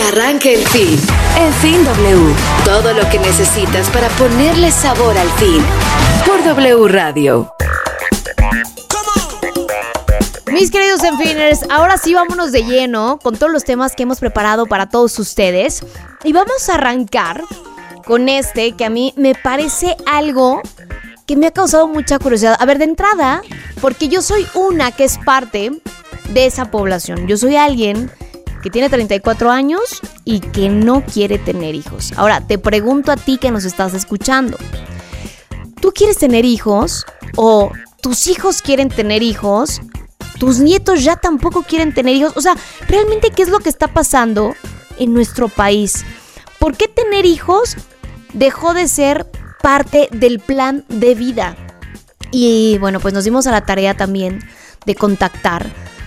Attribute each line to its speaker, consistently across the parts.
Speaker 1: Arranca el fin.
Speaker 2: El Fin W.
Speaker 1: Todo lo que necesitas para ponerle sabor al fin. Por W Radio.
Speaker 2: Mis queridos Enfiners, ahora sí vámonos de lleno con todos los temas que hemos preparado para todos ustedes. Y vamos a arrancar con este que a mí me parece algo que me ha causado mucha curiosidad. A ver, de entrada, porque yo soy una que es parte de esa población. Yo soy alguien que tiene 34 años y que no quiere tener hijos. Ahora, te pregunto a ti que nos estás escuchando. ¿Tú quieres tener hijos? ¿O tus hijos quieren tener hijos? ¿Tus nietos ya tampoco quieren tener hijos? O sea, ¿realmente qué es lo que está pasando en nuestro país? ¿Por qué tener hijos dejó de ser parte del plan de vida? Y bueno, pues nos dimos a la tarea también de contactar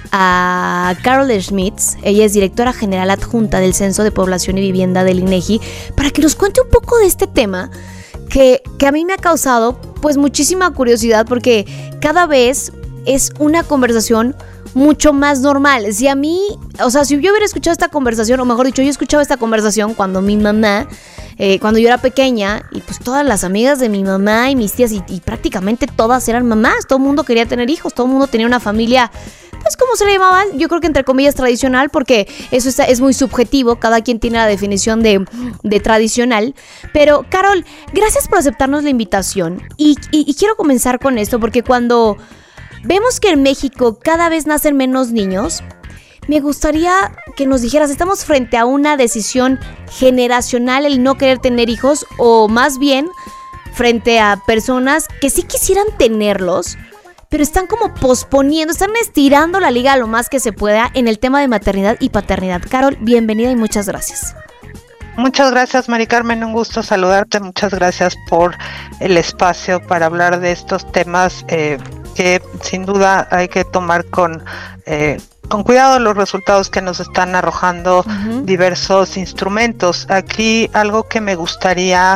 Speaker 2: a Carol Schmitz. Ella es directora general adjunta del Censo de Población y Vivienda del INEGI, para que nos cuente un poco de este tema que a mí me ha causado pues muchísima curiosidad, porque cada vez es una conversación mucho más normal. Si a mí, o sea, si yo hubiera escuchado esta conversación, o mejor dicho, yo escuchaba esta conversación cuando mi mamá, cuando yo era pequeña, y pues todas las amigas de mi mamá y mis tías, y prácticamente todas eran mamás, todo el mundo quería tener hijos, todo el mundo tenía una familia, pues como se le llamaba, yo creo que entre comillas tradicional, porque eso es muy subjetivo, cada quien tiene la definición de tradicional. Pero Carol, gracias por aceptarnos la invitación, y quiero comenzar con esto, porque cuando vemos que en México cada vez nacen menos niños, me gustaría que nos dijeras, ¿estamos frente a una decisión generacional el no querer tener hijos, o más bien frente a personas que sí quisieran tenerlos, pero están como posponiendo, están estirando la liga lo más que se pueda en el tema de maternidad y paternidad? Carol, bienvenida y muchas gracias.
Speaker 3: Muchas gracias, Mari Carmen, un gusto saludarte. Muchas gracias por el espacio para hablar de estos temas que sin duda hay que tomar con cuidado los resultados que nos están arrojando diversos instrumentos. Aquí algo que me gustaría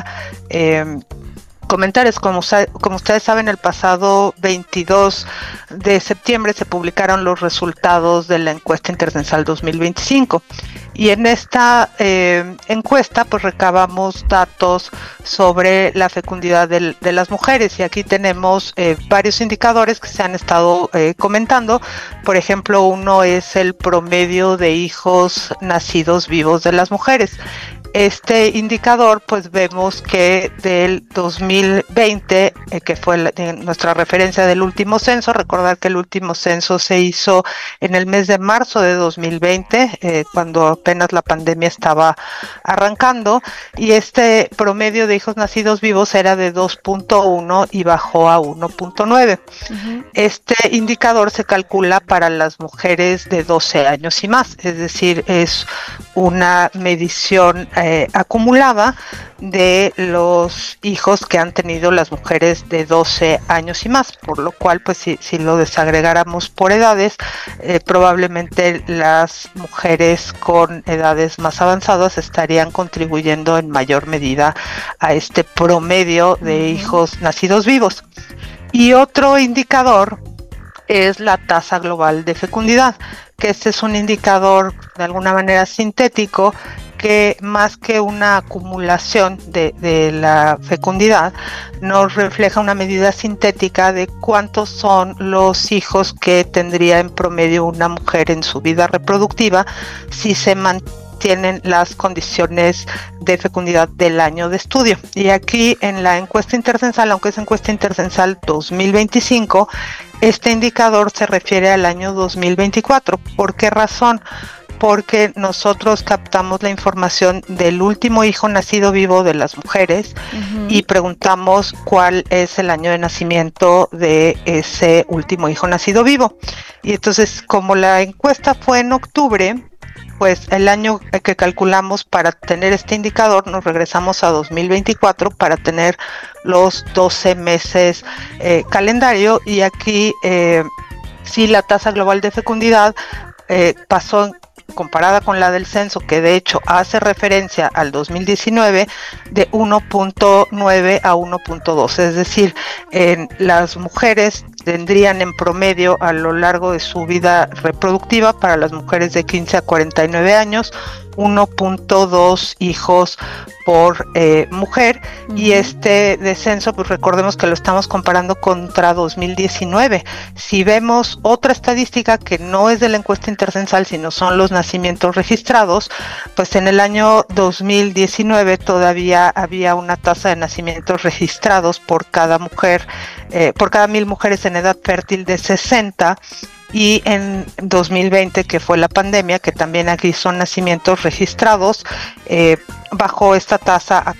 Speaker 3: comentar es, como ustedes saben, el pasado 22 de septiembre se publicaron los resultados de la encuesta intercensal 2025, y en esta encuesta pues recabamos datos sobre la fecundidad de las mujeres, y aquí tenemos varios indicadores que se han estado comentando. Por ejemplo, uno es el promedio de hijos nacidos vivos de las mujeres. Este indicador, pues vemos que del 2020, que fue nuestra referencia del último censo, recordar que el último censo se hizo en el mes de marzo de 2020, cuando apenas la pandemia estaba arrancando, y este promedio de hijos nacidos vivos era de 2.1 y bajó a 1.9. Este indicador se calcula para las mujeres de 12 años y más, es decir, es una medición acumulada de los hijos que han tenido las mujeres de 12 años y más, por lo cual pues si lo desagregáramos por edades, probablemente las mujeres con edades más avanzadas estarían contribuyendo en mayor medida a este promedio de hijos nacidos vivos. Y otro indicador es la tasa global de fecundidad, que este es un indicador de alguna manera sintético, que más que una acumulación de la fecundidad, nos refleja una medida sintética de cuántos son los hijos que tendría en promedio una mujer en su vida reproductiva si se mantienen las condiciones de fecundidad del año de estudio. Y aquí en la encuesta intercensal, aunque es encuesta intercensal 2025, este indicador se refiere al año 2024. ¿Por qué razón? Porque nosotros captamos la información del último hijo nacido vivo de las mujeres y preguntamos cuál es el año de nacimiento de ese último hijo nacido vivo. Y entonces, como la encuesta fue en octubre, pues el año que calculamos para tener este indicador, nos regresamos a 2024 para tener los 12 meses calendario, y aquí sí la tasa global de fecundidad pasó, comparada con la del censo, que de hecho hace referencia al 2019, de 1.9 a 1.2, es decir, en las mujeres tendrían en promedio a lo largo de su vida reproductiva para las mujeres de 15 a 49 años 1.2 hijos por mujer, y este descenso, pues recordemos que lo estamos comparando contra 2019. Si vemos otra estadística que no es de la encuesta intercensal, sino son los nacimientos registrados, pues en el año 2019 todavía había una tasa de nacimientos registrados por cada mujer, por cada 1,000 mujeres en edad fértil de 60, y en 2020, que fue la pandemia, que también aquí son nacimientos registrados, bajó esta tasa a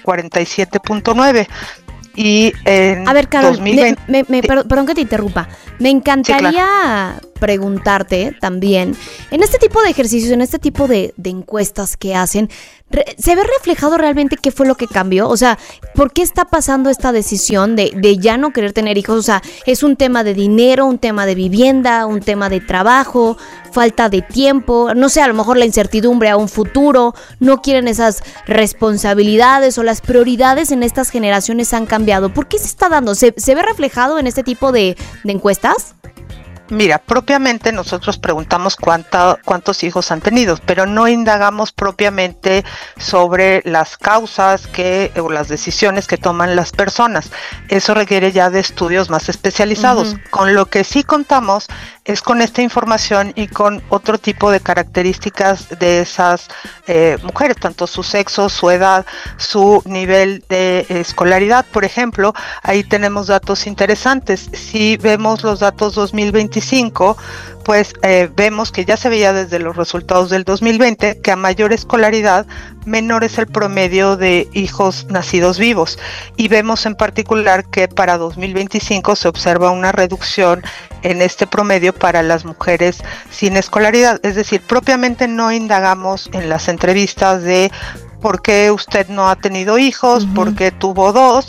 Speaker 3: 47.9. Y en
Speaker 2: a ver, Carol,
Speaker 3: 2020,
Speaker 2: perdón que te interrumpa. Me encantaría
Speaker 3: sí, claro,
Speaker 2: preguntarte también, en este tipo de ejercicios, en este tipo de encuestas que hacen, ¿se ve reflejado realmente qué fue lo que cambió? O sea, ¿por qué está pasando esta decisión de ya no querer tener hijos? O sea, ¿es un tema de dinero, un tema de vivienda, un tema de trabajo, falta de tiempo? No sé, a lo mejor la incertidumbre a un futuro, no quieren esas responsabilidades, o las prioridades en estas generaciones han cambiado. ¿Por qué se está dando? ¿Se ve reflejado en este tipo de encuestas?
Speaker 3: Mira, propiamente nosotros preguntamos cuántos hijos han tenido, pero no indagamos propiamente sobre las causas o las decisiones que toman las personas. Eso requiere ya de estudios más especializados. Con lo que sí contamos es con esta información y con otro tipo de características de esas mujeres, tanto su sexo, su edad, su nivel de escolaridad. Por ejemplo, ahí tenemos datos interesantes. Si vemos los datos 2025, pues vemos que ya se veía desde los resultados del 2020 que a mayor escolaridad, menor es el promedio de hijos nacidos vivos, y vemos en particular que para 2025 se observa una reducción en este promedio para las mujeres sin escolaridad. Es decir, propiamente no indagamos en las entrevistas de por qué usted no ha tenido hijos, por qué tuvo 2,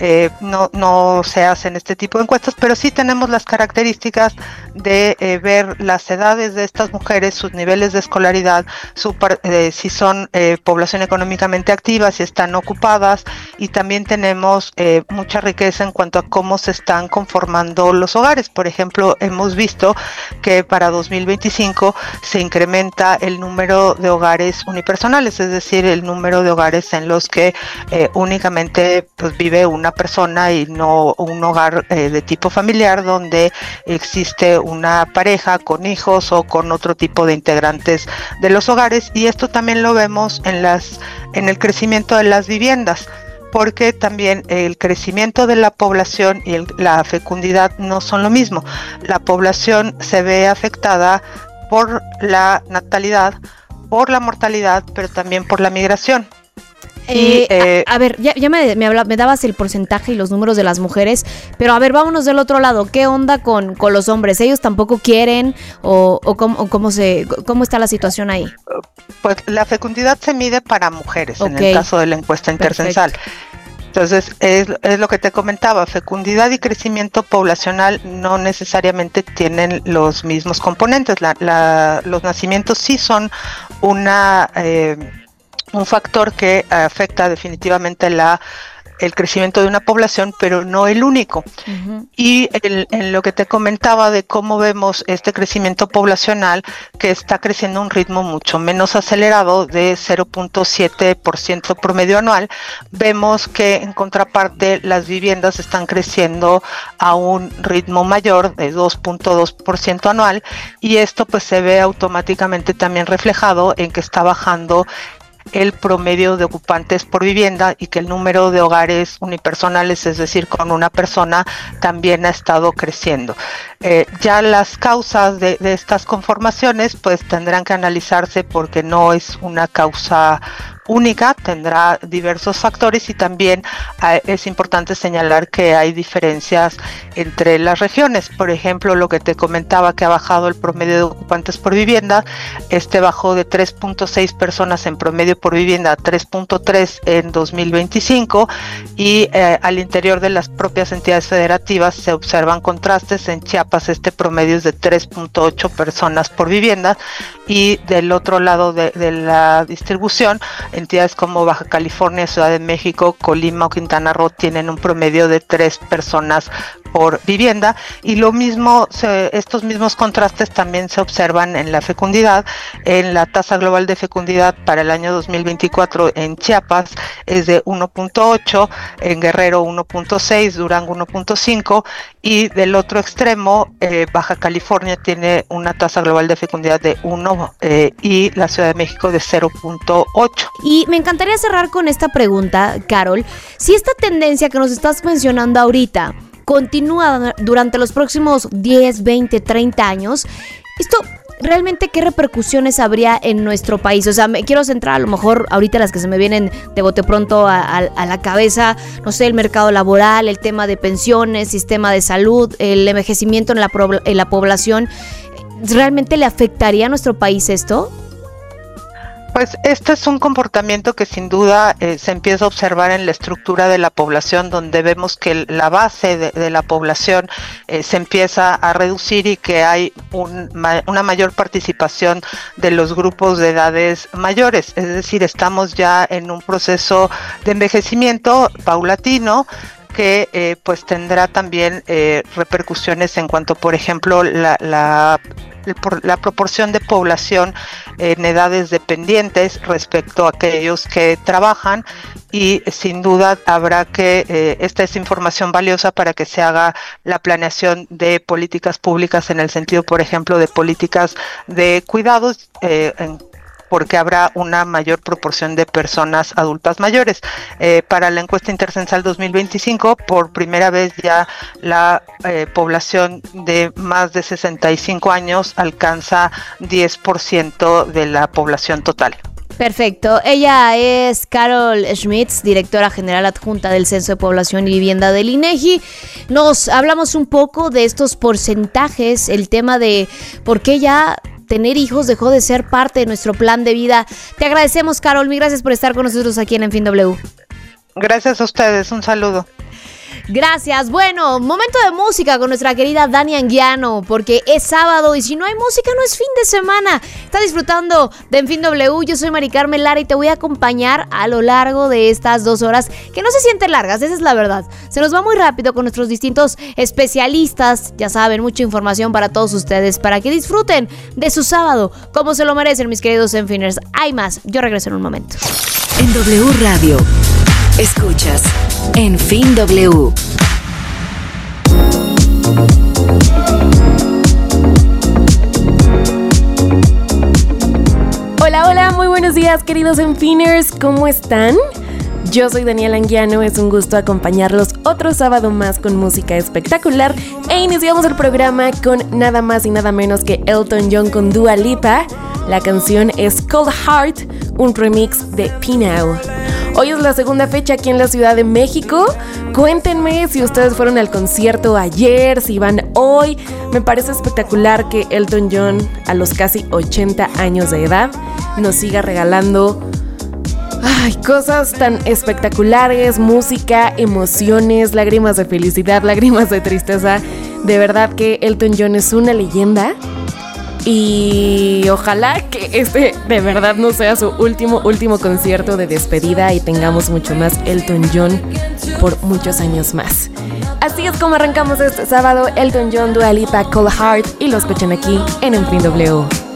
Speaker 3: no se hacen este tipo de encuestas, pero sí tenemos las características de ver las edades de estas mujeres, sus niveles de escolaridad, si son población económicamente activa, si están ocupadas, y también tenemos mucha riqueza en cuanto a cómo se están conformando los hogares. Por ejemplo, hemos visto que para 2025 se incrementa el número de hogares unipersonales, es decir, el número de hogares en los que únicamente pues vive una persona y no un hogar de tipo familiar donde existe una pareja con hijos o con otro tipo de integrantes de los hogares. Y esto también lo vemos en el crecimiento de las viviendas, porque también el crecimiento de la población y la fecundidad no son lo mismo. La población se ve afectada por la natalidad, por la mortalidad, pero también por la migración.
Speaker 2: A ver, ya me dabas el porcentaje y los números de las mujeres, pero a ver, vámonos del otro lado. ¿Qué onda con los hombres? ¿Ellos tampoco quieren o cómo está la situación ahí?
Speaker 3: Pues la fecundidad se mide para mujeres, en el caso de la encuesta intercensal. Entonces, es lo que te comentaba, fecundidad y crecimiento poblacional no necesariamente tienen los mismos componentes. Los nacimientos sí son un factor que afecta definitivamente el crecimiento de una población, pero no el único. Y en lo que te comentaba de cómo vemos este crecimiento poblacional, que está creciendo a un ritmo mucho menos acelerado de 0.7% promedio anual, vemos que en contraparte las viviendas están creciendo a un ritmo mayor de 2.2% anual, y esto pues se ve automáticamente también reflejado en que está bajando el promedio de ocupantes por vivienda y que el número de hogares unipersonales, es decir, con una persona, también ha estado creciendo. Ya las causas de estas conformaciones pues tendrán que analizarse, porque no es una causa única, tendrá diversos factores, y también es importante señalar que hay diferencias entre las regiones. Por ejemplo, lo que te comentaba, que ha bajado el promedio de ocupantes por vivienda, bajó de 3.6 personas en promedio por vivienda a 3.3 en 2025, y al interior de las propias entidades federativas se observan contrastes. En Chiapas este promedio es de 3.8 personas por vivienda, y del otro lado de la distribución, entidades como Baja California, Ciudad de México, Colima o Quintana Roo tienen un promedio de 3 personas por vivienda, y lo mismo, estos mismos contrastes también se observan en la fecundidad. En la tasa global de fecundidad para el año 2024 en Chiapas es de 1.8, en Guerrero 1.6, Durango 1.5, y del otro extremo, Baja California tiene una tasa global de fecundidad de 1 y la Ciudad de México de 0.8.
Speaker 2: Y me encantaría cerrar con esta pregunta, Carol. Si esta tendencia que nos estás mencionando ahorita continúa durante los próximos 10, 20, 30 años, esto realmente qué repercusiones habría en nuestro país. O sea, me quiero centrar a lo mejor ahorita las que se me vienen de bote pronto a la cabeza, no sé, el mercado laboral, el tema de pensiones, sistema de salud, el envejecimiento en la población. ¿Realmente le afectaría a nuestro país esto?
Speaker 3: Pues este es un comportamiento que sin duda se empieza a observar en la estructura de la población, donde vemos que la base de la población se empieza a reducir y que hay una mayor participación de los grupos de edades mayores. Es decir, estamos ya en un proceso de envejecimiento paulatino que pues tendrá también repercusiones en cuanto, por ejemplo, la proporción de población en edades dependientes respecto a aquellos que trabajan, y sin duda habrá que, esta es información valiosa para que se haga la planeación de políticas públicas en el sentido, por ejemplo, de políticas de cuidados, porque habrá una mayor proporción de personas adultas mayores. Para la encuesta intercensal 2025, por primera vez ya la población de más de 65 años alcanza 10% de la población total.
Speaker 2: Perfecto. Ella es Carol Schmitz, directora general adjunta del Censo de Población y Vivienda del INEGI. Nos hablamos un poco de estos porcentajes, el tema de por qué ya tener hijos dejó de ser parte de nuestro plan de vida. Te agradecemos, Carol. Mil gracias por estar con nosotros aquí en fin W.
Speaker 3: Gracias a ustedes. Un saludo.
Speaker 2: Gracias. Bueno, momento de música con nuestra querida Dani Anguiano, porque es sábado y si no hay música no es fin de semana. Está disfrutando de En Fin W. Yo soy Mari Carmen Lara y te voy a acompañar a lo largo de estas 2 horas, que no se sienten largas, esa es la verdad. Se nos va muy rápido con nuestros distintos especialistas. Ya saben, mucha información para todos ustedes, para que disfruten de su sábado como se lo merecen, mis queridos Enfiners. Hay más, yo regreso en un momento.
Speaker 1: En W Radio, escuchas En Fin W.
Speaker 4: Hola, hola, muy buenos días, queridos Enfiners, ¿cómo están? Yo soy Daniela Anguiano, es un gusto acompañarlos otro sábado más con música espectacular e iniciamos el programa con nada más y nada menos que Elton John con Dua Lipa. La canción es Cold Heart, un remix de P-Now. Hoy es la segunda fecha aquí en la Ciudad de México. Cuéntenme si ustedes fueron al concierto ayer, si van hoy. Me parece espectacular que Elton John, a los casi 80 años de edad, nos siga regalando cosas tan espectaculares, música, emociones, lágrimas de felicidad, lágrimas de tristeza. De verdad que Elton John es una leyenda. Y ojalá que este de verdad no sea su último concierto de despedida y tengamos mucho más Elton John por muchos años más. Así es como arrancamos este sábado, Elton John, Dua Lipa, Cold Heart, y lo escuchan aquí en Fin W.